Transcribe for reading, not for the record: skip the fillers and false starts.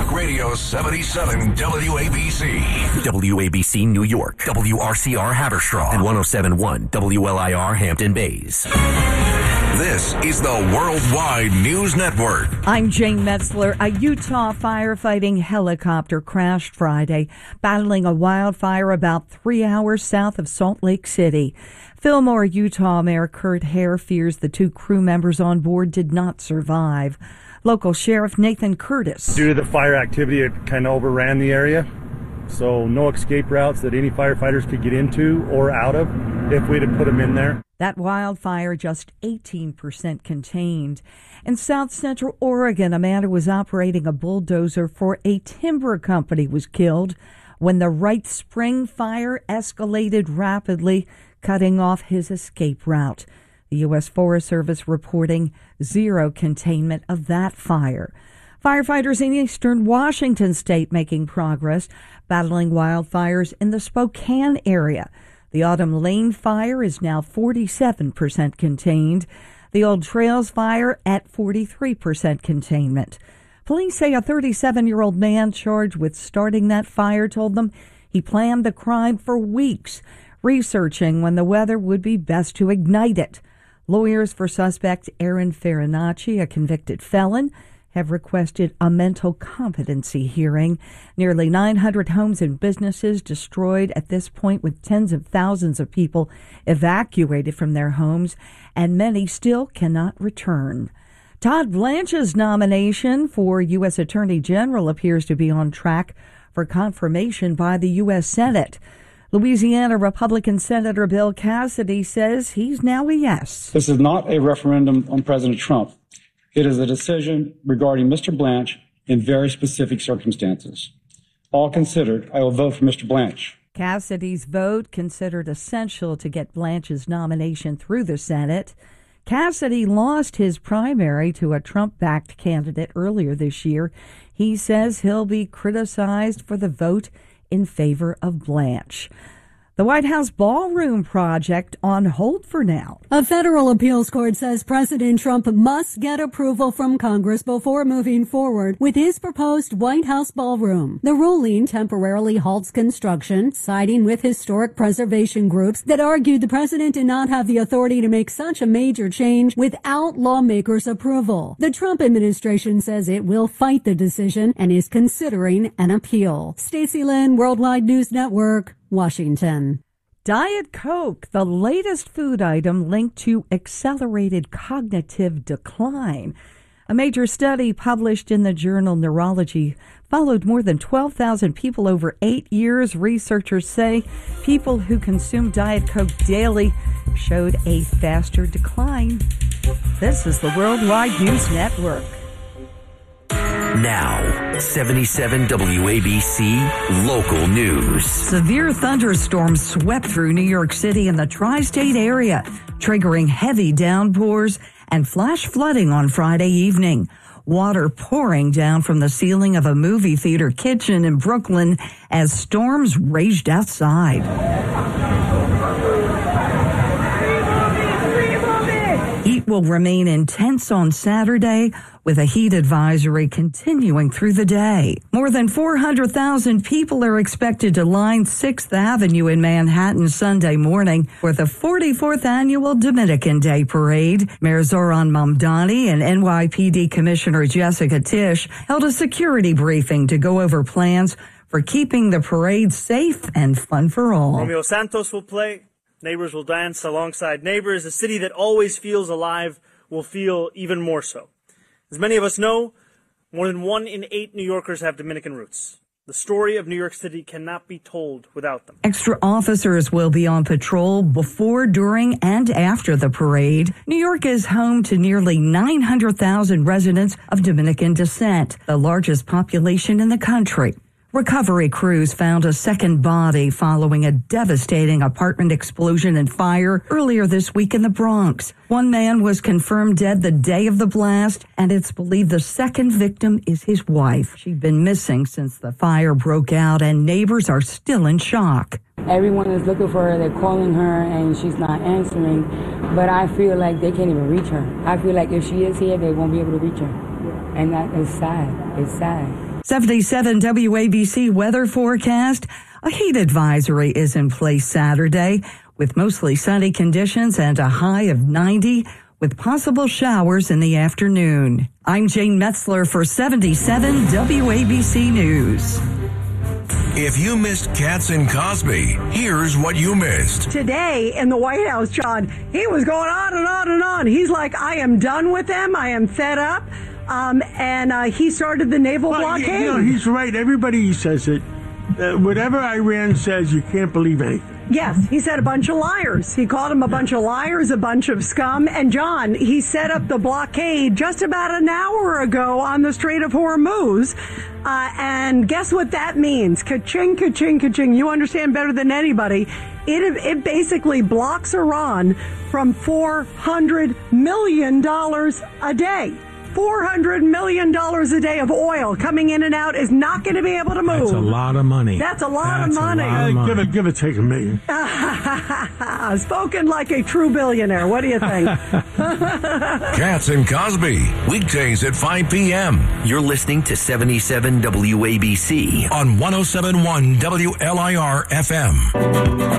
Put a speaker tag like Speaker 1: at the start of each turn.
Speaker 1: Talk Radio 77 WABC.
Speaker 2: WABC New York, WRCR Haverstraw, and 107.1 WLIR Hampton Bays.
Speaker 1: This is the Worldwide News Network.
Speaker 3: I'm Jane Metzler. A Utah firefighting helicopter crashed Friday, battling a wildfire about 3 hours south of Salt Lake City. Fillmore, Utah Mayor Kurt Hare fears the two crew members on board did not survive. Local Sheriff Nathan Curtis.
Speaker 4: Due to the fire activity, it kind of overran the area, so no escape routes that any firefighters could get into or out of if we'd have put them in there.
Speaker 3: That wildfire just 18% contained. In South Central Oregon, a man who was operating a bulldozer for a timber company was killed when the Wright Spring fire escalated rapidly, cutting off his escape route. The U.S. Forest Service reporting zero containment of that fire. Firefighters in eastern Washington state making progress, battling wildfires in the Spokane area. The Autumn Lane fire is now 47% contained. The Old Trails fire at 43% containment. Police say a 37-year-old man charged with starting that fire told them he planned the crime for weeks, researching when the weather would be best to ignite it. Lawyers for suspect Aaron Farinacci, a convicted felon, have requested a mental competency hearing. Nearly 900 homes and businesses destroyed at this point, with tens of thousands of people evacuated from their homes, and many still cannot return. Todd Blanche's nomination for U.S. Attorney General appears to be on track for confirmation by the U.S. Senate. Louisiana Republican Senator Bill Cassidy says he's now a yes.
Speaker 5: This is not a referendum on President Trump. It is a decision regarding Mr. Blanche in very specific circumstances. All considered, I will vote for Mr. Blanche.
Speaker 3: Cassidy's vote considered essential to get Blanche's nomination through the Senate. Cassidy lost his primary to a Trump-backed candidate earlier this year. He says he'll be criticized for the vote in favor of Blanche. The White House ballroom project on hold for now.
Speaker 6: A federal appeals court says President Trump must get approval from Congress before moving forward with his proposed White House ballroom. The ruling temporarily halts construction, siding with historic preservation groups that argued the president did not have the authority to make such a major change without lawmakers' approval. The Trump administration says it will fight the decision and is considering an appeal. Stacey Lynn, Worldwide News Network, Washington.
Speaker 3: Diet Coke, the latest food item linked to accelerated cognitive decline. A major study published in the journal Neurology followed more than 12,000 people over 8 years. Researchers say people who consumed Diet Coke daily showed a faster decline. This is the Worldwide News Network.
Speaker 2: Now, 77 WABC Local News.
Speaker 3: Severe thunderstorms swept through New York City and the tri-state area, triggering heavy downpours and flash flooding on Friday evening. Water pouring down from the ceiling of a movie theater kitchen in Brooklyn as storms raged outside. Heat will remain intense on Saturday, with a heat advisory continuing through the day. More than 400,000 people are expected to line 6th Avenue in Manhattan Sunday morning for the 44th annual Dominican Day Parade. Mayor Zoran Mamdani and NYPD Commissioner Jessica Tisch held a security briefing to go over plans for keeping the parade safe and fun for all.
Speaker 7: Romeo Santos will play. Neighbors will dance alongside neighbors. A city that always feels alive will feel even more so. As many of us know, more than 1 in 8 New Yorkers have Dominican roots. The story of New York City cannot be told without them.
Speaker 3: Extra officers will be on patrol before, during, and after the parade. New York is home to nearly 900,000 residents of Dominican descent, the largest population in the country. Recovery crews found a second body following a devastating apartment explosion and fire earlier this week in the Bronx. One man was confirmed dead the day of the blast, and it's believed the second victim is his wife. She'd been missing since the fire broke out, and neighbors are still in shock.
Speaker 8: Everyone is looking for her. They're calling her, and she's not answering. But I feel like they can't even reach her. I feel like if she is here, they won't be able to reach her. And that is sad. It's sad.
Speaker 3: 77 WABC weather forecast. A heat advisory is in place Saturday with mostly sunny conditions and a high of 90 with possible showers in the afternoon. I'm Jane Metzler for 77 WABC News.
Speaker 1: If you missed Katz and Cosby, here's what you missed.
Speaker 9: Today in the White House, John, he was going on and on and on. He's like, I am done with them. I am fed up. And he started the naval blockade.
Speaker 10: You know, he's right. Everybody says it. Whatever Iran says, you can't believe anything.
Speaker 9: Yes, he said a bunch of liars. He called them a bunch of liars, a bunch of scum. And, John, he set up the blockade just about an hour ago on the Strait of Hormuz. And guess what that means? Ka-ching, ka-ching, ka-ching. You understand better than anybody. It basically blocks Iran from $400 million a day. $400 million a day of oil coming in and out is not going to be able to move.
Speaker 10: That's a lot of money.
Speaker 9: That's a lot of money.
Speaker 10: Give it, take $1 million.
Speaker 9: Spoken like a true billionaire. What do you think?
Speaker 1: Katz and Cosby, weekdays at 5 p.m.
Speaker 2: You're listening to 77 WABC
Speaker 1: on 107.1 WLIR FM.